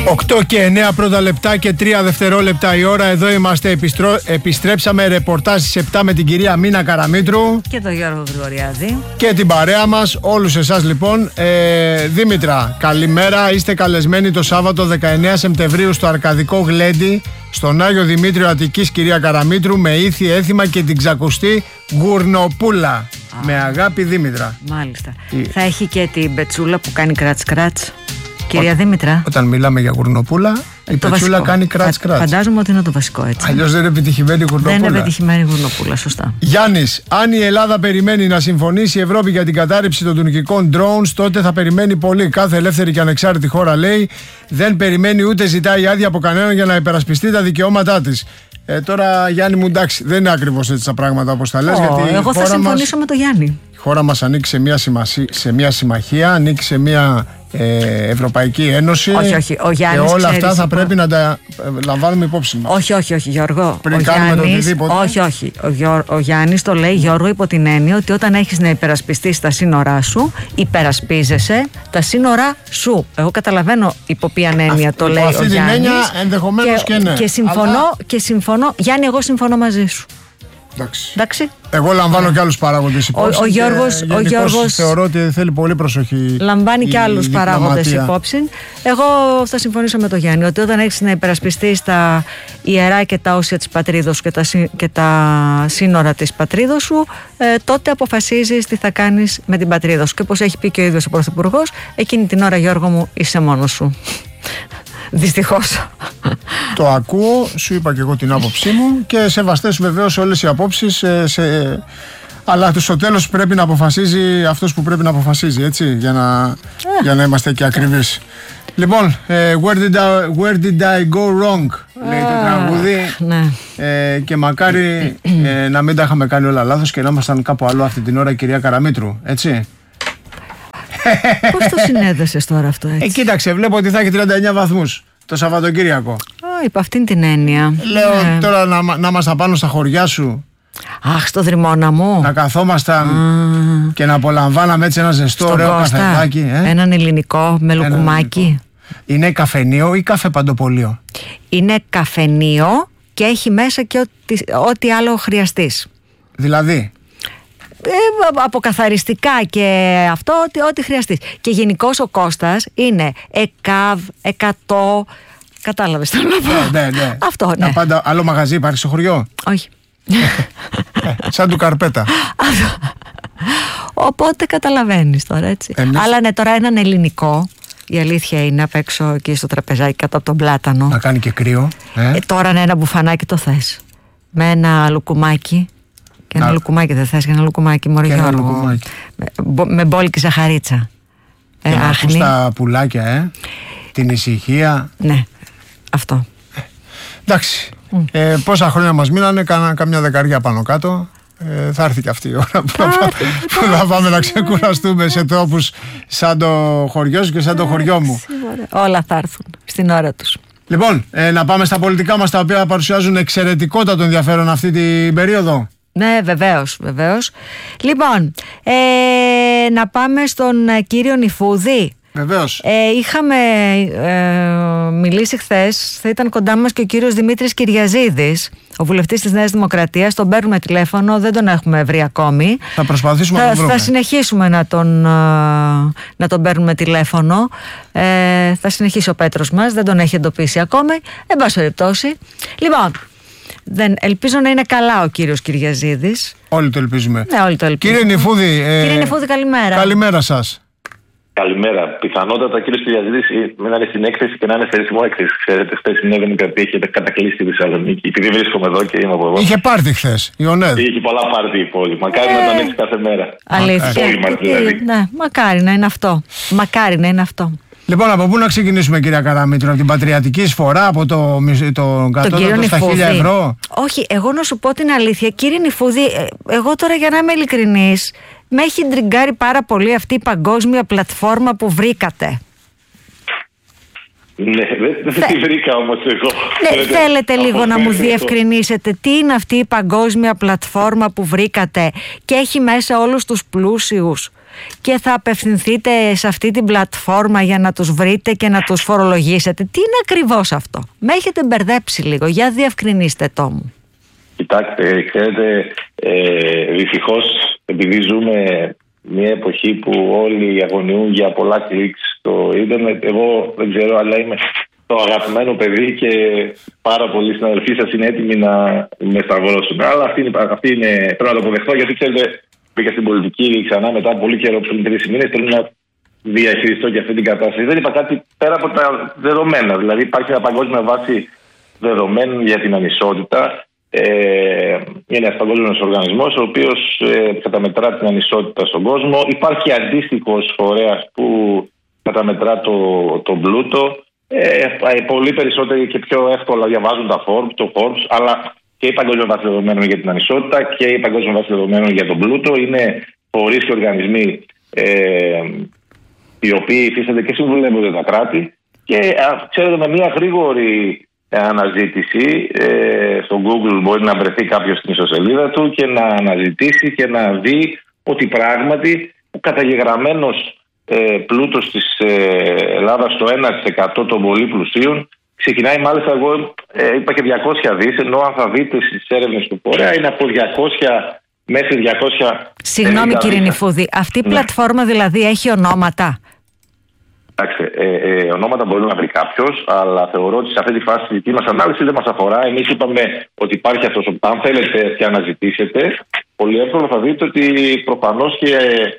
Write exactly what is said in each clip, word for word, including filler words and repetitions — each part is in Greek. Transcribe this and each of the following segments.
οκτώ και εννέα πρώτα λεπτά και τρία δευτερόλεπτα η ώρα. Εδώ είμαστε, επιστρώ... επιστρέψαμε ρεπορτάζ στις επτά με την κυρία Μίνα Καραμήτρου και τον Γιώργο Γρηγοριάδη και την παρέα μας, όλους εσάς λοιπόν. ε, Δήμητρα, καλημέρα. Είστε καλεσμένοι το Σάββατο δεκαεννέα Σεπτεμβρίου στο Αρκαδικό Γλέντι, στον Άγιο Δημήτριο Αττικής, κυρία Καραμήτρου, με ήθη έθιμα και την ξακουστή Γουρνοπούλα. Α. Με αγάπη, Δήμητρα. Μάλιστα. η... Θα έχει και την πετσούλα που κάνει κράτς κράτς. Κυρία Ό, Δήμητρα. Όταν μιλάμε για γουρνοπούλα, η πετσούλα βασικό. Κάνει κράτς κράτς. Φαντάζομαι ότι είναι το βασικό, έτσι. Αλλιώς δεν είναι επιτυχημένη γουρνοπούλα. Δεν είναι επιτυχημένη γουρνοπούλα, σωστά. Γιάννης, αν η Ελλάδα περιμένει να συμφωνήσει η Ευρώπη για την κατάρριψη των τουρκικών drones, τότε θα περιμένει πολύ. Κάθε ελεύθερη και ανεξάρτητη χώρα, λέει, δεν περιμένει ούτε ζητάει άδεια από κανέναν για να υπερασπιστεί τα δικαιώματά της. Ε, τώρα, Γιάννη μου, εντάξει, δεν είναι ακριβώς έτσι τα πράγματα όπως τα λες. Oh, γιατί εγώ θα συμφωνήσω μας, με τον Γιάννη. Η χώρα μας ανήκει σε μια, σημασία, σε μια συμμαχία, ανήκει σε μια ε, Ευρωπαϊκή Ένωση. Όχι, όχι. Ο Γιάννης, και όλα ξέρεις, αυτά θα πρέπει να τα λαμβάνουμε υπόψη μας. Όχι, όχι, όχι, Γιώργο. Πριν ο κάνουμε Γιάννης, το οτιδήποτε. Όχι, όχι. Ο, Γιώ, ο Γιάννης το λέει, Γιώργο, υπό την έννοια ότι όταν έχεις να υπερασπιστείς τα σύνορά σου, υπερασπίζεσαι τα σύνορά σου. Εγώ καταλαβαίνω υπό ποια έννοια Α, το λέει ο Γιάννης. Αυτή την έννοια ενδεχομένως και, και ναι. Και συμφωνώ, αλλά... και συμφωνώ, Γιάννη, εγώ συμφωνώ μαζί σου. Εντάξει. Εντάξει. Εγώ λαμβάνω yeah. και άλλους παράγοντες υπόψη. Ο, ο, Γιώργος, ο Γιώργος θεωρώ ότι θέλει πολύ προσοχή. Λαμβάνει και άλλους παράγοντες υπόψη. Εγώ θα συμφωνήσω με τον Γιάννη ότι όταν έχεις να υπερασπιστείς τα ιερά και τα όσια της πατρίδος και τα, και τα σύνορα της πατρίδος σου, ε, τότε αποφασίζεις τι θα κάνεις με την πατρίδα σου. Και όπως έχει πει και ο ίδιος ο Πρωθυπουργός, εκείνη την ώρα, Γιώργο μου, είσαι μόνος σου. Δυστυχώς. Το ακούω, σου είπα και εγώ την άποψή μου και σεβαστές βεβαίως όλες οι απόψεις, ε, σε... αλλά στο τέλος πρέπει να αποφασίζει αυτός που πρέπει να αποφασίζει, έτσι, για να, ε. για να είμαστε και ακριβείς. Λοιπόν, ε, where, did I, where did I go wrong, λέει το τραγούδι, ναι. ε, και μακάρι ε, να μην τα είχαμε κάνει όλα λάθος και να ήμασταν κάπου αλλού αυτή την ώρα, κυρία Καραμήτρου, έτσι. Πώς το συνέδεσες τώρα αυτό, έτσι? Ε, κοίταξε, βλέπω ότι θα έχει τριάντα εννέα βαθμούς το Σαββατοκύριακο. Α, υπ' αυτήν την έννοια. Λέω ναι. τώρα να, να ήμασταν πάνω στα χωριά σου. Αχ, στο Δρυμώνα μου. Να καθόμασταν ah. και να απολαμβάναμε έτσι ένα ζεστό ωραίο καφεδάκι. Ε? Έναν ελληνικό με λουκουμάκι. Είναι καφενείο ή καφέ παντοπολείο? Είναι καφενείο και έχει μέσα και ό,τι, ό,τι άλλο χρειαστείς. Δηλαδή? Ε, αποκαθαριστικά και αυτό, ό,τι, ό,τι χρειαστείς. Και γενικώς ο Κώστας είναι ΕΚΑΒ, εκατό. Κατάλαβες το λόγο? Ναι, ναι, ναι. Αυτό, ναι. Πάντα, άλλο μαγαζί υπάρχει στο χωριό? Όχι. ε, σαν του Καρπέτα. Οπότε καταλαβαίνεις τώρα, έτσι. Εμείς... Αλλά ναι, τώρα έναν ελληνικό, η αλήθεια είναι, απ' έξω εκεί στο τραπεζάκι κάτω από τον πλάτανο. Να κάνει και κρύο. Ε. Ε, τώρα ναι, ένα μπουφανάκι το θες. Με ένα λουκουμάκι. Και ένα να... λουκουμάκι δεν θες, και ένα λουκουμάκι, μωρέ Γιώργο. Με, με μπόλικη ζαχαρίτσα. Και ε, να ακούς τα πουλάκια, ε. Την ησυχία. Ναι, αυτό. Ε, εντάξει. Mm. Ε, πόσα χρόνια μας μείνανε, κάνα καμιά δεκαριά πάνω κάτω. Ε, θα έρθει και αυτή η ώρα που, θα, που θα πάμε να ξεκουραστούμε σε τόπους σαν το χωριό σου και σαν το χωριό μου. Όλα θα έρθουν στην ώρα τους. Λοιπόν, ε, να πάμε στα πολιτικά μας, τα οποία παρουσιάζουν εξαιρετικότατο ενδιαφέρον αυτή την περίοδο. Ναι, βεβαίως, βεβαίως. Λοιπόν, ε, να πάμε στον κύριο Νηφούδη. Βεβαίως. Ε, είχαμε ε, μιλήσει χθες, θα ήταν κοντά μας και ο κύριος Δημήτρης Κυριαζίδης, ο βουλευτής της Νέας Δημοκρατίας. Τον παίρνουμε τηλέφωνο, δεν τον έχουμε βρει ακόμη. Θα προσπαθήσουμε θα, να τον βρούμε. Θα συνεχίσουμε να τον, να τον παίρνουμε τηλέφωνο. Ε, θα συνεχίσει ο Πέτρος μας, δεν τον έχει εντοπίσει ακόμη. Εν πάση περιπτώσει. Λοιπόν, δεν, ελπίζω να είναι καλά ο κύριος Κυριαζίδης. Όλοι το ελπίζουμε. Ναι, όλοι το ελπίζουμε. Κύριε Νηφούδη, ε, κύριε Νηφούδη, καλημέρα. Καλημέρα σας. Καλημέρα. Πιθανότατα ο κύριος Κυριαζίδης να είναι στην έκθεση και να είναι σε ρυθμό έκθεση. Ξέρετε, χθες η Νέα Δημοκρατία είχε κατακλείσει τη Θεσσαλονίκη. Επειδή βρίσκομαι εδώ και είμαι από εδώ. Είχε πάρτι χθες η ΟΝΕΔ. Είχε πολλά πάρτι η πόλη. Μακάρι ε... να ήταν έτσι κάθε μέρα. Αλήθεια. Μας, δηλαδή. Ναι, μακάρι να είναι αυτό. Μακάρι να είναι αυτό. Λοιπόν, από πού να ξεκινήσουμε, κυρία Καραμήτρου? Από την πατριατική εισφορά, από το, το κατώτατο στα χίλια ευρώ? Όχι, εγώ να σου πω την αλήθεια, κύριε Νηφούδη, εγώ τώρα, για να είμαι ειλικρινής, με έχει ντριγκάρει πάρα πολύ αυτή η παγκόσμια πλατφόρμα που βρήκατε. Ναι, δεν Θε... τη βρήκα όμως εγώ. Ναι, θέλετε λίγο να μου διευκρινίσετε τι είναι αυτή η παγκόσμια πλατφόρμα που βρήκατε και έχει μέσα όλους τους πλούσιους και θα απευθυνθείτε σε αυτή την πλατφόρμα για να τους βρείτε και να τους φορολογήσετε. Τι είναι ακριβώς αυτό? Με έχετε μπερδέψει λίγο, για διευκρινίστε το μου. Κοιτάξτε, ξέρετε, ε, δυστυχώς επειδή ζούμε μια εποχή που όλοι αγωνιούν για πολλά κλικς στο ίντερνετ, εγώ δεν ξέρω, αλλά είμαι το αγαπημένο παιδί και πάρα πολλοί συναδελφοί σας είναι έτοιμοι να με σταυρώσουν. Αλλά αυτή είναι, αυτή είναι, πρέπει να το αποδεχτώ, γιατί ξέρετε, πήγα στην πολιτική ξανά μετά από πολύ καιρό, πριν τρεις μήνες, θέλω να διαχειριστώ και αυτή την κατάσταση. Δεν είπα κάτι πέρα από τα δεδομένα. Δηλαδή, υπάρχει μια παγκόσμια βάση δεδομένων για την ανισότητα. Ε, είναι ένας παγκόσμιος οργανισμός, ο οποίος ε, καταμετρά την ανισότητα στον κόσμο. Υπάρχει αντίστοιχος φορέας που καταμετρά το, το πλούτο. Ε, πολύ περισσότεροι και πιο εύκολα διαβάζουν τα Forbes, το Forbes, αλλά και η παγκόσμια βάση δεδομένων για την ανισότητα και η παγκόσμια βάση δεδομένων για τον πλούτο. Είναι φορείς και οργανισμοί ε, οι οποίοι υφίστανται και συμβουλεύονται τα κράτη. Και α, ξέρετε, με μια γρήγορη αναζήτηση ε, στο Google μπορεί να βρεθεί κάποιος στην ιστοσελίδα του και να αναζητήσει και να δει ότι πράγματι ο καταγεγραμμένος ε, πλούτος της ε, Ελλάδας στο ένα τοις εκατό των πολύ πλουσίων ξεκινάει, μάλιστα εγώ ε, είπα και διακόσια δις, ενώ αν θα δείτε στις έρευνες του φορέα είναι από διακόσια μέχρι διακόσια. Συγγνώμη κύριε Νηφούδη, αυτή η ναι. πλατφόρμα δηλαδή έχει ονόματα? Κοιτάξτε, ε, ε, ονόματα μπορεί να βρει κάποιος, αλλά θεωρώ ότι σε αυτή τη φάση τη δική μας ανάλυση δεν μας αφορά. Εμείς είπαμε ότι υπάρχει αυτός. Αν θέλετε και αναζητήσετε, πολύ εύκολα θα δείτε ότι προφανώς και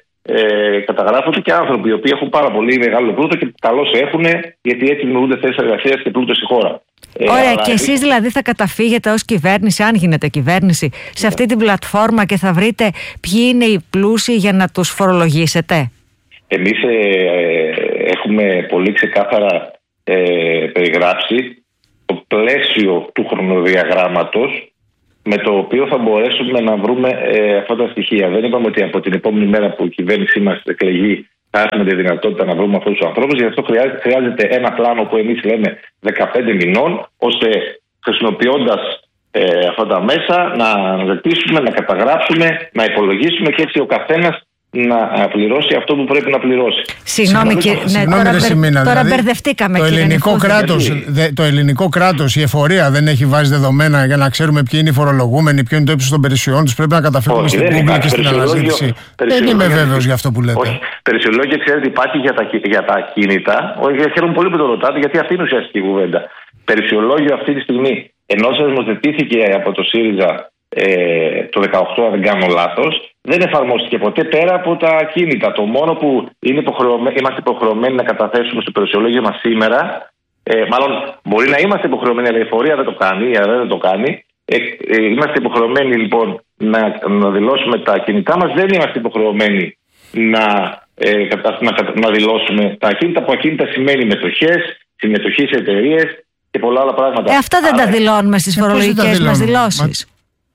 ε, καταγράφονται και άνθρωποι οι οποίοι έχουν πάρα πολύ μεγάλο πλούτο και καλώς έχουν, γιατί έτσι δημιουργούνται θέσεις εργασίας και πλούτο στη χώρα. Ωραία, ε, και εσείς δηλαδή θα καταφύγετε ως κυβέρνηση, αν γίνετε κυβέρνηση, σε αυτή την πλατφόρμα και θα βρείτε ποιοι είναι οι πλούσιοι για να τους φορολογήσετε? Εμείς ε, έχουμε πολύ ξεκάθαρα ε, περιγράψει το πλαίσιο του χρονοδιαγράμματος με το οποίο θα μπορέσουμε να βρούμε ε, αυτά τα στοιχεία. Δεν είπαμε ότι από την επόμενη μέρα που η κυβέρνησή μας εκλεγεί θα έχουμε τη δυνατότητα να βρούμε αυτούς τους ανθρώπους. Γι' αυτό χρειάζεται, χρειάζεται ένα πλάνο που εμείς λέμε δεκαπέντε μηνών, ώστε χρησιμοποιώντας ε, αυτά τα μέσα να αναζητήσουμε, να καταγράψουμε, να υπολογίσουμε και έτσι ο καθένας να πληρώσει αυτό που πρέπει να πληρώσει. Συγγνώμη κύριε, ναι, τώρα, τώρα δηλαδή, μπερδευτήκαμε το κύριε ελληνικό, κράτος, δε, το ελληνικό κράτος, η εφορία δεν έχει βάζει δεδομένα για να ξέρουμε ποιοι είναι οι φορολογούμενοι, ποιο είναι το ύψος των περιουσιών τους? Πρέπει να καταφύγουμε στην Google και στην αναζήτηση. Δεν είμαι βέβαιος για αυτό που λέτε. Όχι. Περιουσιολόγια, ξέρετε, υπάρχει για τα, για τα ακίνητα. Χαίρομαι πολύ που το ρωτάτε, γιατί αυτή είναι ουσιαστική κουβέντα. Περιουσιολόγιο αυτή τη στιγμή, ενώ σας νομοθετήθηκε από το ΣΥΡΙΖΑ Ε, το δεκαοκτώ, αν δεν κάνω λάθος, δεν εφαρμόστηκε ποτέ πέρα από τα ακίνητα. Το μόνο που είναι υποχρεωμέ... είμαστε υποχρεωμένοι να καταθέσουμε στο περιουσιολόγιο μας σήμερα, ε, μάλλον μπορεί να είμαστε υποχρεωμένοι, αλλά η εφορία δεν το κάνει, η ΑΡΕ δεν το κάνει. Ε, ε, είμαστε υποχρεωμένοι λοιπόν να, να δηλώσουμε τα ακίνητά μας, δεν είμαστε υποχρεωμένοι να, ε, να, να δηλώσουμε τα ακίνητα, που ακίνητα σημαίνει μετοχές, συμμετοχή σε εταιρείες και πολλά άλλα πράγματα. Ε, αυτά δεν Άρα, τα δηλώνουμε στις φορολογικές μας δηλώσεις.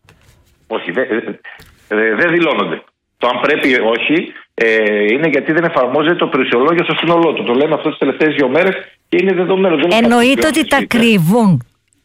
Όχι, δεν δε, δε δηλώνονται. Το αν πρέπει ή όχι ε, είναι γιατί δεν εφαρμόζεται το περιουσιολόγιο στο σύνολό του. Το λέμε αυτό τις τελευταίες δύο μέρες και είναι δεδομένο. Εννοείται ότι τα κρύβουν?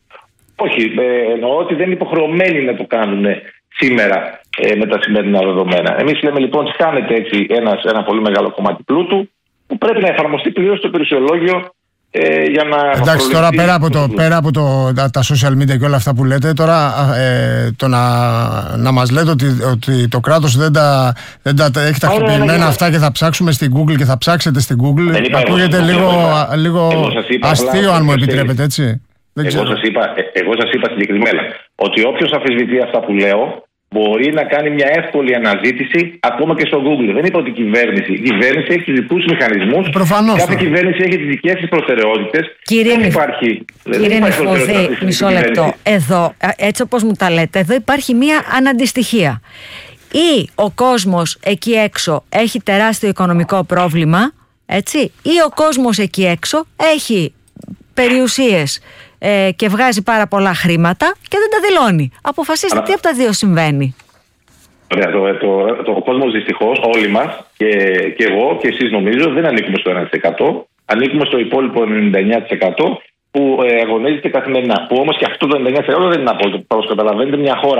Όχι, ε, εννοώ ότι δεν είναι υποχρεωμένοι να το κάνουν σήμερα ε, με τα σημερινά δεδομένα. Εμείς λέμε λοιπόν ότι κάνετε έτσι ένα, ένα πολύ μεγάλο κομμάτι πλούτου που πρέπει να εφαρμοστεί πλήρως στο περιουσιολόγιο. Ε, για να Εντάξει, τώρα πέρα από, το, πέρα από το, τα, τα social media και όλα αυτά που λέτε, τώρα ε, το να, να μας λέτε ότι, ότι το κράτος δεν τα, δεν τα έχει τακτοποιημένα αυτά και θα ψάξουμε στην Google και θα ψάξετε στην Google, ακούγεται λίγο, λίγο αστείο, αν μου επιτρέπετε, έτσι. Δεν εγώ, σας είπα, εγώ σας είπα συγκεκριμένα ότι όποιος αμφισβητεί αυτά που λέω μπορεί να κάνει μια εύκολη αναζήτηση ακόμα και στο Google. Δεν είπα ότι η κυβέρνηση. Η κυβέρνηση έχει τους δικούς μηχανισμούς. Προφανώς. Κάθε κυβέρνηση έχει τις δικές της προτεραιότητες. Κύριε Νηφούδη, μισό λεπτό. Εδώ, έτσι όπως μου τα λέτε, εδώ υπάρχει μια αναντιστοιχία. Ή ο κόσμος εκεί έξω έχει τεράστιο οικονομικό πρόβλημα, έτσι, ή ο κόσμος εκεί έξω έχει περιουσίες ε, και βγάζει πάρα πολλά χρήματα και δεν τα δηλώνει. Αποφασίστε Αλλά... τι από τα δύο συμβαίνει. Ωραία, το, το, το, ο κόσμος δυστυχώς, όλοι μας και, και εγώ και εσείς νομίζω δεν ανήκουμε στο ένα τοις εκατό, ανήκουμε στο υπόλοιπο ενενήντα εννέα τοις εκατό που ε, αγωνίζεται καθημερινά. Που όμως και αυτό το ενενήντα εννέα τοις εκατό δεν είναι απόλυτο. Όπως καταλαβαίνετε, μια χώρα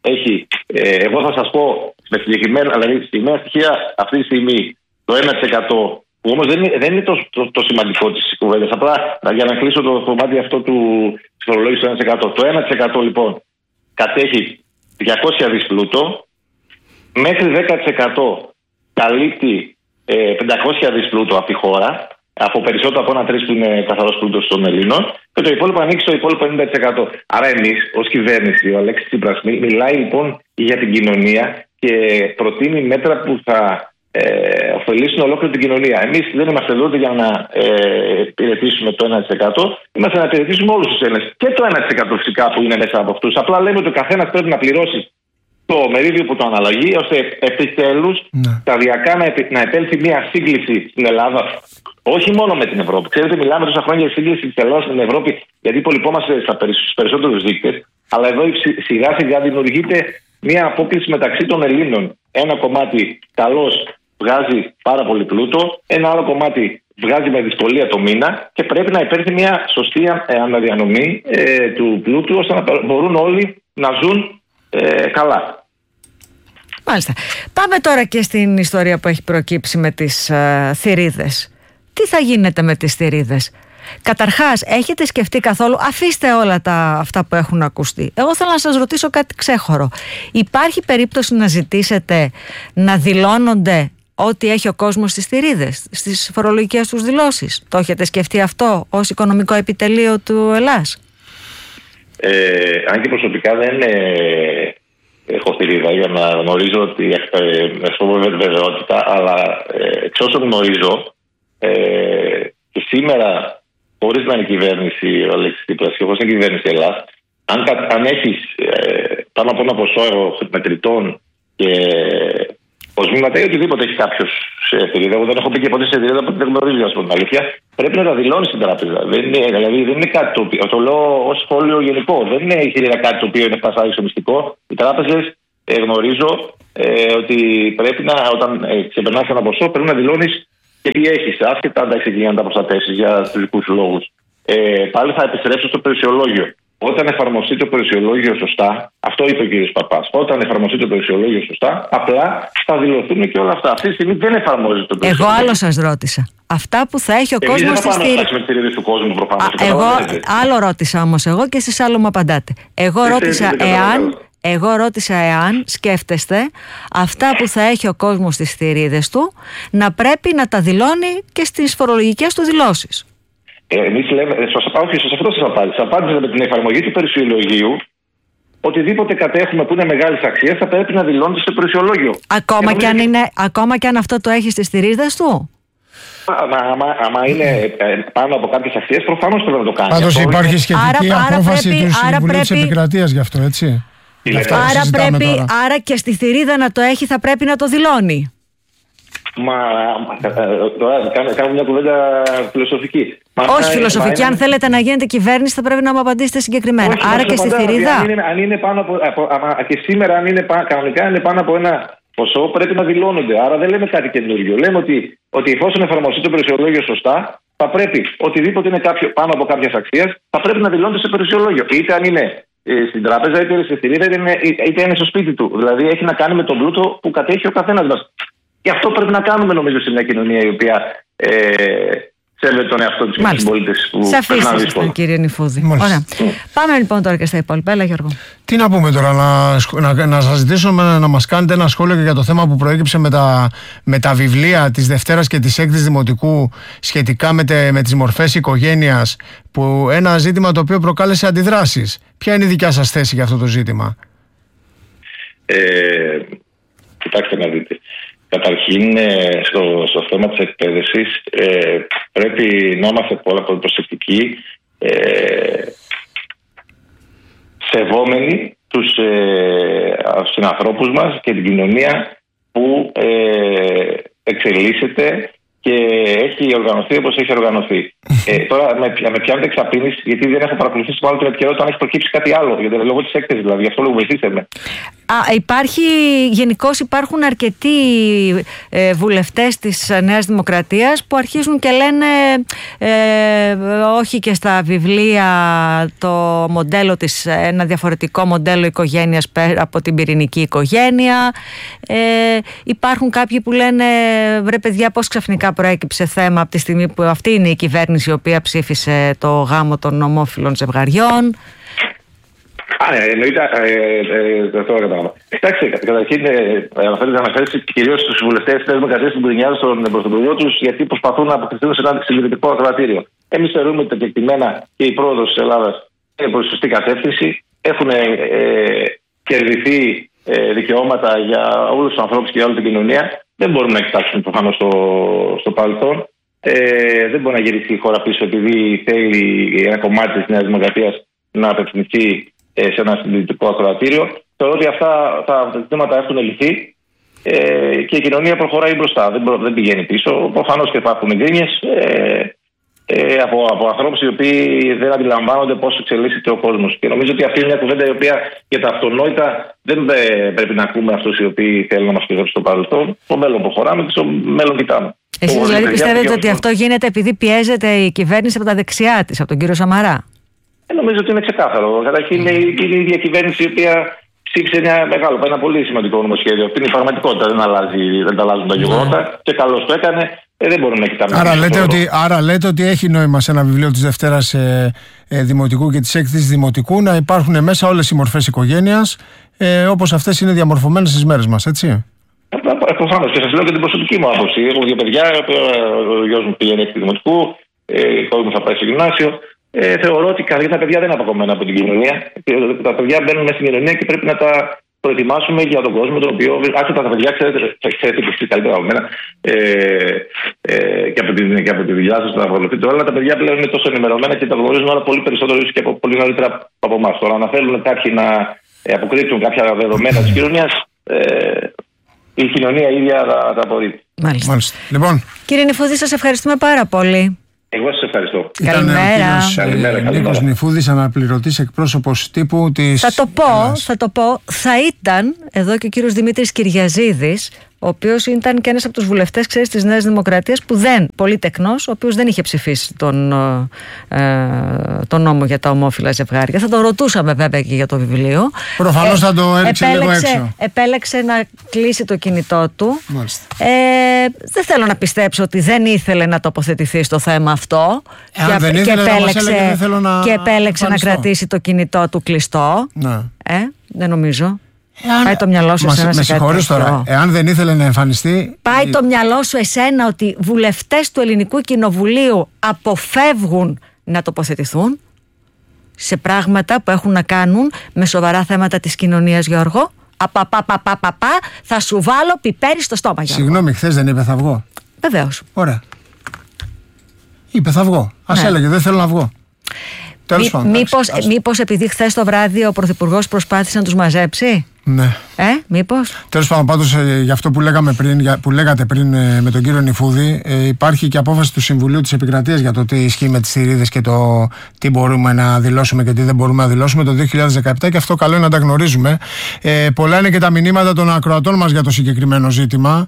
έχει, ε, εγώ θα σας πω με συγκεκριμένα, δηλαδή συγκεκριμένα στοιχεία αυτή τη στιγμή, το ένα τοις εκατό, που όμως δεν είναι, δεν είναι το, το, το σημαντικό της κουβέντας. Απλά για να κλείσω το κομμάτι αυτό του φορολόγησης του ένα τοις εκατό. Το ένα τοις εκατό λοιπόν κατέχει διακόσια δις πλούτο, μέχρι δέκα τοις εκατό καλύπτει ε, πεντακόσια δις πλούτο από τη χώρα, από περισσότερο από ένα τρεις που είναι καθαρός πλούτος των Ελλήνων, και το υπόλοιπο ανοίξει στο υπόλοιπο ενενήντα τοις εκατό. Άρα εμείς ως κυβέρνηση, ο Αλέξης Τσίπρας μιλάει λοιπόν για την κοινωνία και προτείνει μέτρα που θα ε, ωφελήσουν ολόκληρη την κοινωνία. Εμείς δεν είμαστε εδώ για να ε, υπηρετήσουμε το ένα τοις εκατό, είμαστε να υπηρετήσουμε όλους τους Έλληνες. Και το ένα τοις εκατό φυσικά που είναι μέσα από αυτούς. Απλά λέμε ότι ο καθένας πρέπει να πληρώσει το μερίδιο που το αναλογεί, ώστε επιτέλους ναι. σταδιακά να, επι, να επέλθει μια σύγκληση στην Ελλάδα, όχι μόνο με την Ευρώπη. Ξέρετε, μιλάμε τόσα χρόνια για σύγκληση της Ελλάδας στην Ευρώπη, γιατί υπολοιπόμαστε στους περισσότερους δείκτες, αλλά εδώ σιγά σιγά δημιουργείται μια απόκληση μεταξύ των Ελλήνων. Ένα κομμάτι καλώς βγάζει πάρα πολύ πλούτο, ένα άλλο κομμάτι βγάζει με δυσκολία το μήνα και πρέπει να υπέρθει μια σωστή αναδιανομή ε, του πλούτου, ώστε να μπορούν όλοι να ζουν Ε, καλά. Μάλιστα. Πάμε τώρα και στην ιστορία που έχει προκύψει με τις ε, θηρίδες. Τι θα γίνεται με τις θηρίδες? Καταρχάς, έχετε σκεφτεί καθόλου, αφήστε όλα τα, αυτά που έχουν ακουστεί, εγώ θέλω να σας ρωτήσω κάτι ξέχωρο. Υπάρχει περίπτωση να ζητήσετε να δηλώνονται ό,τι έχει ο κόσμος στις θηρίδες, στις φορολογικές τους δηλώσεις? Το έχετε σκεφτεί αυτό ως οικονομικό επιτελείο του Ελλάς? Ε, αν και προσωπικά δεν ε, έχω θηρίδα για να γνωρίζω ότι ε, με σοβαρή βεβαιότητα, αλλά ε, εξ όσων γνωρίζω ε, και σήμερα, χωρίς να είναι κυβέρνηση ο Αλέξης Τσίπρας και χωρίς να είναι κυβέρνηση Ελλάς, αν, αν έχεις ε, πάνω από ένα ποσό μετρητών και κοσμήματα ή οτιδήποτε έχει κάποιο σε θηρίδα, εγώ δεν έχω πει και ποτέ σε θηρίδα, οπότε δεν γνωρίζω, ας πούμε, την αλήθεια, πρέπει να τα δηλώνει στην τράπεζα. Δεν είναι, δηλαδή δεν είναι κάτι το οποίο, το λέω ως σχόλιο γενικό, δεν είναι η θηρίδα κάτι το οποίο είναι φτασάδικο μυστικό. Οι τράπεζες ε, γνωρίζω ε, ότι πρέπει να, όταν ε, ξεπερνάς ένα ποσό, πρέπει να δηλώνει και τι έχει, άσχετα αν τα έχει για να τα προστατεύσει για του δικού σου λόγου. Ε, πάλι θα επιστρέψω στο περιουσιολόγιο. Όταν εφαρμοστεί το περιουσιολόγιο σωστά, αυτό είπε ο κ. Παπάς, όταν εφαρμοστεί το περιουσιολόγιο σωστά, απλά θα δηλωθούν και όλα αυτά. Αυτή τη στιγμή δεν εφαρμόζεται το περιουσιολόγιο. Εγώ άλλο σας ρώτησα. Αυτά που θα έχει ο κόσμος. Δεν θα πάμε να φτάσουμε τις θηρίδες του κόσμου, προφανώς. Εγώ άλλο ρώτησα όμως εγώ και εσείς άλλο μου απαντάτε. Εγώ ρώτησα εάν. Εγώ ρώτησα εάν σκέφτεστε αυτά που θα έχει ο κόσμος στις θηρίδες του να πρέπει να τα δηλώνει και στις φορολογικές του δηλώσεις. Εμείς λέμε, σας απάντησα, σε αυτό σας απάντησα. Απάντησα με την εφαρμογή του περιουσιολογίου. Οτιδήποτε κατέχουμε που είναι μεγάλης αξίας θα πρέπει να δηλώνεται στο περιουσιολόγιο. Ακόμα και, και, αν είναι, ακόμα και αν αυτό το έχει στις θηρίδες του. Άμα είναι πάνω από κάποιες αξίες, προφανώς πρέπει να το κάνει. Πάντως υπάρχει σχετική άρα, απόφαση άρα πρέπει, του Συμβουλίου πρέπει, της Επικρατείας γι' αυτό, έτσι. Άρα, πρέπει, άρα και στη θηρίδα να το έχει θα πρέπει να το δηλώνει. Μα τώρα κάνουμε μια κουβέντα φιλοσοφική. Όχι φιλοσοφική. Αν θέλετε να γίνετε κυβέρνηση, θα πρέπει να μου απαντήσετε συγκεκριμένα. Άρα και στη θηρίδα. Αν είναι, αν είναι πάνω από, από, και σήμερα, αν είναι κανονικά είναι πάνω από ένα ποσό, πρέπει να δηλώνονται. Άρα δεν λέμε κάτι καινούριο. Λέμε ότι, ότι εφόσον εφαρμοστεί το περιουσιολόγιο σωστά, θα πρέπει οτιδήποτε είναι κάποιο, πάνω από κάποια αξία, θα πρέπει να δηλώνεται σε περιουσιολόγιο. Είτε αν είναι στην τράπεζα, είτε είναι στη θηρίδα, είτε είναι, είτε είναι στο σπίτι του. Δηλαδή έχει να κάνει με τον πλούτο που κατέχει ο καθένας μας. Και αυτό πρέπει να κάνουμε, νομίζω, σε μια κοινωνία η οποία ε, σέβεται τον εαυτό της και τους συμπολίτες που περνάνε δύσκολα. Κύριε Νηφούδη. Ωραία. Mm. Πάμε λοιπόν τώρα και στα υπόλοιπα. Έλα, Γιώργο. Τι να πούμε τώρα, να, να, να σας ζητήσω να, να μας κάνετε ένα σχόλιο για το θέμα που προέκυψε με τα, με τα βιβλία της Δευτέρας και της Έκτης Δημοτικού σχετικά με, τε, με τις μορφές οικογένειας, που ένα ζήτημα το οποίο προκάλεσε αντιδράσεις. Ποια είναι η δικιά σας θέση για αυτό το ζήτημα? Ε, κοιτάξτε να δείτε. Καταρχήν, στο, στο θέμα της εκπαίδευσης ε, πρέπει να είμαστε πολλά πολύ προσεκτικοί, ε, σεβόμενοι τους ε, συνανθρώπους μας και την κοινωνία που ε, εξελίσσεται και έχει οργανωθεί όπως έχει οργανωθεί. ε, τώρα με, με πιάνετε εξαπίνηση, γιατί δεν έχω παρακολουθήσει μάλλον την επικαιρότητα αν έχει προκύψει κάτι άλλο. Γιατί λόγω της έκθεσης, δηλαδή, γι' αυτό λόγω βοηθήστε με. Α, υπάρχει, γενικώς υπάρχουν αρκετοί ε, βουλευτές της Νέας Δημοκρατίας που αρχίζουν και λένε ε, όχι και στα βιβλία το μοντέλο της, ένα διαφορετικό μοντέλο οικογένειας πέρα από την πυρηνική οικογένεια. Ε, υπάρχουν κάποιοι που λένε βρε παιδιά, πώς ξαφνικά προέκυψε θέμα από τη στιγμή που αυτή είναι η κυβέρνηση η οποία ψήφισε το γάμο των ομόφυλων ζευγαριών. Α, ναι, εννοείται. Αυτό κατάλαβα. Κοιτάξτε, καταρχήν αναφέρεται αναφέρει κυρίως στους βουλευτές της Δημοκρατίας που γκρινιάζουν στον πρωθυπουργό τους γιατί προσπαθούν να αποκτηθούν σε ένα συντηρητικό ακροατήριο. Εμείς θεωρούμε ότι τα κεκτημένα και η πρόοδος της Ελλάδας είναι προς σωστή κατεύθυνση. Έχουν ε, κερδιθεί ε, δικαιώματα για όλους τους ανθρώπους και για όλη την κοινωνία. Δεν μπορούμε να κοιτάξουμε προφανώς στο, στο παρελθόν. Ε, δεν μπορεί να γυρίσει η χώρα πίσω επειδή θέλει ένα κομμάτι της Νέας Δημοκρατίας να απευθυνθεί σε ένα συντηρητικό ακροατήριο. Θεωρώ ότι αυτά τα ζητήματα έχουν λυθεί ε, και η κοινωνία προχωράει μπροστά. Δεν, προ, δεν πηγαίνει πίσω. Προφανώς και υπάρχουν γκρίνιες ε, ε, από, από ανθρώπους οι οποίοι δεν αντιλαμβάνονται πώς εξελίσσεται ο κόσμος. Και νομίζω ότι αυτή είναι μια κουβέντα η οποία για τα αυτονόητα δεν πρέπει να ακούμε αυτούς οι οποίοι θέλουν να μας πηγαίνουν στο παρελθόν. Στο μέλλον προχωράμε και στο μέλλον κοιτάμε. Εσείς δηλαδή πιστεύετε ότι αυτό γίνεται επειδή πιέζεται η κυβέρνηση από τα δεξιά της, από τον κύριο Σαμαρά? Ε, νομίζω ότι είναι ξεκάθαρο. Καταρχήν είναι η ίδια κυβέρνηση η οποία ψήφισε ένα μεγάλο, ένα πολύ σημαντικό νομοσχέδιο. Αυτή είναι η πραγματικότητα. Δεν, αλλάζει, δεν τα αλλάζουν τα γεγονότα. Mm. Και καλώς το έκανε. Ε, δεν μπορούμε να κοιτάμε. Άρα λέτε, ότι, άρα λέτε ότι έχει νόημα σε ένα βιβλίο της Δευτέρας ε, ε, Δημοτικού και της Έκθεσης Δημοτικού να υπάρχουν μέσα όλες οι μορφές οικογένειας ε, όπως αυτές είναι διαμορφωμένες στις μέρες μας, έτσι? Προφανώς. Και σας λέω και την προσωπική μου άποψη. Έχω δύο παιδιά. Ο γιος μου πηγαίνει έκτη Δημοτικού. Η κόρη μου θα πάει στο γυμνάσιο. Ε, θεωρώ ότι καταρχήν τα παιδιά δεν είναι αποκομμένα από την κοινωνία. Τα παιδιά μπαίνουν μέσα στην κοινωνία και πρέπει να τα προετοιμάσουμε για τον κόσμο, τον οποίο. Άσχετα τα παιδιά, ξέρετε, ξέρετε που είστε καλύτερα από μένα ε, ε, και, από την, και από τη δουλειά σα να ασχοληθείτε. Αλλά τα παιδιά πλέον είναι τόσο ενημερωμένα και τα γνωρίζουν όλα πολύ περισσότερο και από, πολύ νωρίτερα από εμά. Τώρα, να θέλουν κάποιοι να αποκρύψουν κάποια δεδομένα τη κοινωνία, ε, η κοινωνία ίδια τα απορρίπτει. Μάλιστα. Μάλιστα. Λοιπόν. Κύριε Νυφούδη, σας ευχαριστούμε πάρα πολύ. Εγώ σας ευχαριστώ. Καλημέρα. Ήταν ο Νίκος Νυφούδης, αναπληρωτής εκπρόσωπος τύπου της... Θα το πω, θα το πω, θα ήταν εδώ και ο κύριος Δημήτρης Κυριαζίδης, ο οποίος ήταν και ένας από τους βουλευτές, ξέρεις, της Νέας Δημοκρατίας, που δεν, πολύ τεκνός, ο οποίος δεν είχε ψηφίσει τον, ε, τον νόμο για τα ομόφυλα ζευγάρια. Θα τον ρωτούσαμε βέβαια και για το βιβλίο. Προφανώς ε, θα το έριξε λίγο έξω. Επέλεξε να κλείσει το κινητό του. Μάλιστα. Ε, δεν θέλω να πιστέψω ότι δεν ήθελε να τοποθετηθεί στο θέμα αυτό. Ε, και, δεν ήθελε, και επέλεξε, να, να, και επέλεξε να κρατήσει το κινητό του κλειστό. Ναι. Ε, δεν νομίζω. Εάν... Πάει το μυαλό σου εσένα. Με συγχωρείς τώρα. Εάν δεν ήθελε να εμφανιστεί. Πάει το μυαλό σου εσένα ότι βουλευτές του Ελληνικού Κοινοβουλίου αποφεύγουν να τοποθετηθούν σε πράγματα που έχουν να κάνουν με σοβαρά θέματα της κοινωνίας, Γιώργο. Απαπαπαπαπαπα, θα σου βάλω πιπέρι στο στόμα, Γιώργο. Συγγνώμη, χθες δεν είπε θα βγω? Βεβαίως. Ωραία. Είπε θα βγω. Ας ναι. έλεγε δεν θέλω να βγω. Τέλος πάντων. Μήπως, μήπως επειδή χθες το βράδυ ο Πρωθυπουργός προσπάθησε να τους μαζέψει. Ναι. Ε, μήπως. Τέλος πάντων, πάντως ε, για αυτό που, λέγαμε πριν, για, που λέγατε πριν ε, με τον κύριο Νυφούδη, ε, υπάρχει και απόφαση του Συμβουλίου της Επικρατείας για το τι ισχύει με τις θηρίδες και το τι μπορούμε να δηλώσουμε και τι δεν μπορούμε να δηλώσουμε το δύο χιλιάδες δεκαεπτά, και αυτό καλό είναι να τα γνωρίζουμε. Ε, πολλά είναι και τα μηνύματα των ακροατών μας για το συγκεκριμένο ζήτημα,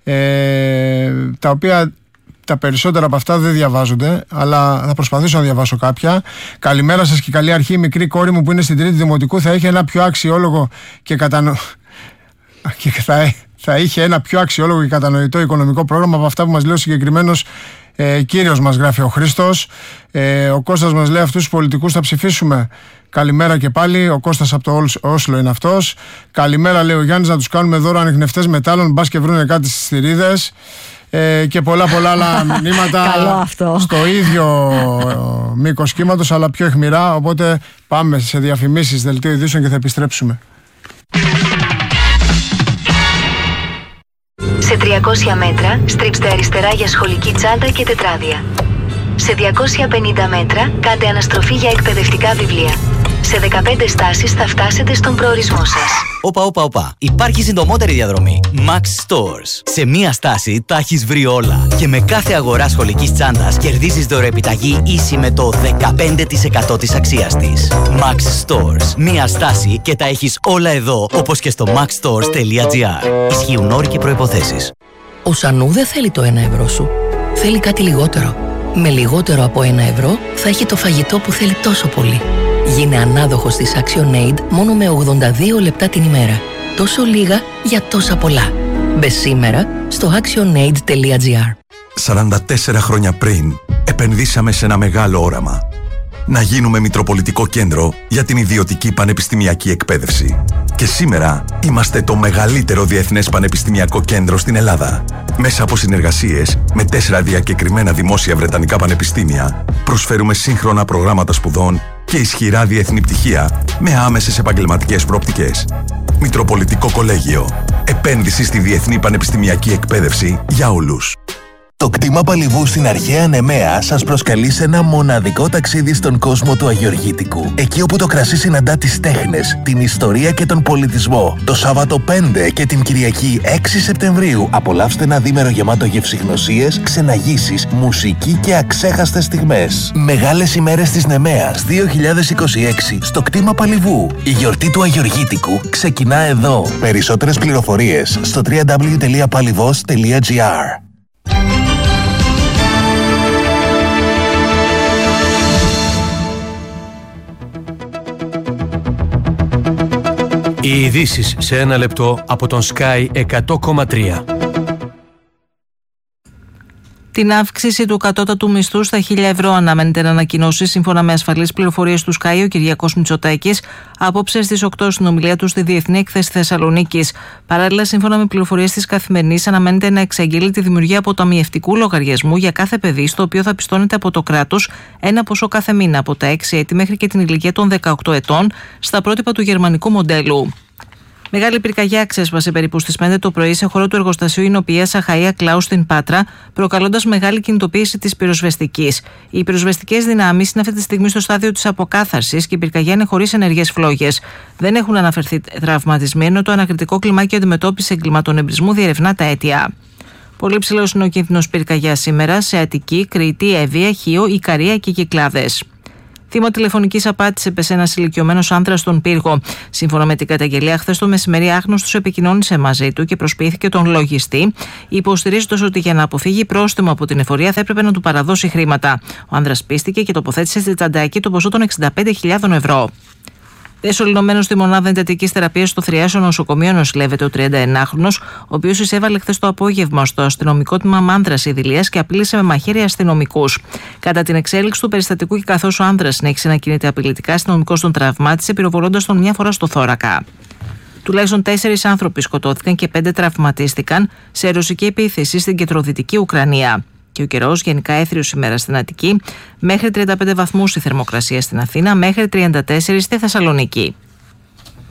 ε, τα οποία. Τα περισσότερα από αυτά δεν διαβάζονται, αλλά θα προσπαθήσω να διαβάσω κάποια. Καλημέρα σας και καλή αρχή. Η μικρή κόρη μου που είναι στην τρίτη Δημοτικού θα είχε ένα πιο αξιόλογο και, κατανο... και θα... θα είχε ένα πιο αξιόλογο και κατανοητό οικονομικό πρόγραμμα από αυτά που μας λέει ο συγκεκριμένος ε, κύριος μας, γράφει ο Χρήστος. Ε, ο Κώστας μας λέει: αυτούς τους πολιτικούς θα ψηφίσουμε. Καλημέρα και πάλι. Ο Κώστας από το Όσλο είναι αυτός. Καλημέρα, λέει ο Γιάννης, να τους κάνουμε δώρο ανιχνευτές μετάλλων, μπας και βρούνε κάτι στις θηρίδες. Ε, και πολλά πολλά άλλα μηνύματα στο ίδιο μήκος κύματος, αλλά πιο αιχμηρά. Οπότε πάμε σε διαφημίσεις, δελτίο ειδήσεων και θα επιστρέψουμε. Σε τριακόσια μέτρα στρίψτε αριστερά για σχολική τσάντα και τετράδια. Σε διακόσια πενήντα μέτρα κάντε αναστροφή για εκπαιδευτικά βιβλία. Σε δεκαπέντε στάσεις θα φτάσετε στον προορισμό σας. Όπα, όπα, όπα. Υπάρχει συντομότερη διαδρομή. Max Stores. Σε μία στάση τα έχεις βρει όλα. Και με κάθε αγορά σχολικής τσάντας κερδίζεις δωρεοεπιταγή ίση με το δεκαπέντε τοις εκατό της αξίας της. Max Stores. Μία στάση και τα έχεις όλα εδώ, όπως και στο max stores τελεία gr. Ισχύουν όροι και προϋποθέσεις. Ο Σανού δεν θέλει το ένα ευρώ σου. Θέλει κάτι λιγότερο. Με λιγότερο από ένα ευρώ θα έχει το φαγητό που θέλει τόσο πολύ. Γίνε ανάδοχος της ActionAid μόνο με ογδόντα δύο λεπτά την ημέρα. Τόσο λίγα για τόσα πολλά. Μπε σήμερα στο actionaid τελεία gr. σαράντα τέσσερα χρόνια πριν επενδύσαμε σε ένα μεγάλο όραμα. Να γίνουμε μητροπολιτικό κέντρο για την ιδιωτική πανεπιστημιακή εκπαίδευση. Και σήμερα είμαστε το μεγαλύτερο διεθνές πανεπιστημιακό κέντρο στην Ελλάδα. Μέσα από συνεργασίες με τέσσερα διακεκριμένα δημόσια βρετανικά πανεπιστήμια, προσφέρουμε σύγχρονα προγράμματα σπουδών και ισχυρά διεθνή πτυχία με άμεσες επαγγελματικές προοπτικές. Μητροπολιτικό Κολέγιο. Επένδυση στη διεθνή πανεπιστημιακή εκπαίδευση για όλους. Το κτήμα Παλιβού στην αρχαία Νεμαία σας προσκαλεί σε ένα μοναδικό ταξίδι στον κόσμο του Αγιοργήτικου. Εκεί όπου το κρασί συναντά τις τέχνες, την ιστορία και τον πολιτισμό. Το Σάββατο πέντε και την Κυριακή έξι Σεπτεμβρίου απολαύστε ένα δίμερο γεμάτο γευσηγνωσίες, ξεναγήσεις, μουσική και αξέχαστες στιγμές. Μεγάλες ημέρες της Νεμαίας δύο χιλιάδες είκοσι έξι στο κτήμα Παλιβού. Η γιορτή του Αγιοργήτικου ξεκινά εδώ. Περισσότερες πληροφορίες στο double-u double-u double-u τελεία παλιβός τελεία gr. Οι ειδήσεις σε ένα λεπτό από τον Sky εκατό κόμμα τρία. Την αύξηση του κατώτατου μισθού στα χίλια ευρώ αναμένεται να ανακοινώσει, σύμφωνα με ασφαλείς πληροφορίες του Sky, ο Κυριάκος Μητσοτάκης απόψε στις οκτώ στην ομιλία του στη Διεθνή Έκθεση Θεσσαλονίκης. Παράλληλα, σύμφωνα με πληροφορίες της Καθημερινής, αναμένεται να εξαγγείλει τη δημιουργία αποταμιευτικού λογαριασμού για κάθε παιδί, στο οποίο θα πιστώνεται από το κράτος ένα ποσό κάθε μήνα από τα έξι έτη μέχρι και την ηλικία των δεκαοκτώ ετών, στα πρότυπα του γερμανικού μοντέλου. Μεγάλη πυρκαγιά ξέσπασε περίπου στις πέντε το πρωί σε χώρο του εργοστασίου Ινοποιίας Αχαΐα Κλάου στην Πάτρα, προκαλώντας μεγάλη κινητοποίηση της πυροσβεστικής. Οι πυροσβεστικές δυνάμεις είναι αυτή τη στιγμή στο στάδιο της αποκάθαρσης και η πυρκαγιά είναι χωρίς ενεργές φλόγες. Δεν έχουν αναφερθεί τραυματισμοί, ενώ το ανακριτικό κλιμάκιο αντιμετώπισης εγκλημάτων εμπρισμού διερευνά τα αίτια. Πολύ ψηλός είναι ο κίνδυνος πυρκαγιάς σήμερα σε Αττική, Κρήτη, Εύβοια, Χίο, Ικαρία και Κυκλάδες. Θύμα τηλεφωνικής απάτης έπεσε ένας ηλικιωμένος άνδρας στον Πύργο. Σύμφωνα με την καταγγελία, χθες το μεσημέρι άγνωστος επικοινώνησε μαζί του και προσποιήθηκε τον λογιστή, υποστηρίζοντας ότι για να αποφύγει πρόστιμο από την εφορία θα έπρεπε να του παραδώσει χρήματα. Ο άνδρας πίστηκε και τοποθέτησε στη τσαντάκι το ποσό των εξήντα πέντε χιλιάδες ευρώ. Δεσολυνωμένος στη μονάδα εντατικής θεραπείας στο Θριάσιο νοσοκομείο νοσηλεύεται ο τριανταενάχρονος, ο οποίος εισέβαλε χθες το απόγευμα στο αστυνομικό τμήμα Μάνδρας Ιδηλίας και απείλησε με μαχαίρι αστυνομικούς. Κατά την εξέλιξη του περιστατικού και καθώς ο άνδρας συνέχισε να κινείται απειλητικά, αστυνομικός τον τραυμάτισε, πυροβολώντας τον μια φορά στο θώρακα. Τουλάχιστον τέσσερις άνθρωποι σκοτώθηκαν και πέντε τραυματίστηκαν σε ρωσική επίθεση στην κεντροδυτική Ουκρανία. Και ο καιρός γενικά έθριος σήμερα στην Αττική, μέχρι τριάντα πέντε βαθμούς η θερμοκρασία στην Αθήνα, μέχρι τριάντα τέσσερα στη Θεσσαλονίκη.